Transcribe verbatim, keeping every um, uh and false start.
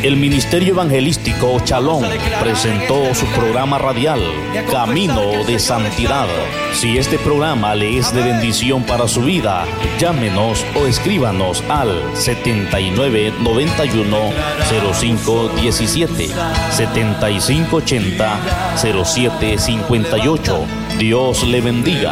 El Ministerio Evangelístico Shalom presentó su programa radial Camino de Santidad. Si este programa le es de bendición para su vida, llámenos o escríbanos al setenta y nueve noventa y uno cero cinco diecisiete, setenta y cinco ochenta cero siete cincuenta y ocho. Dios le bendiga.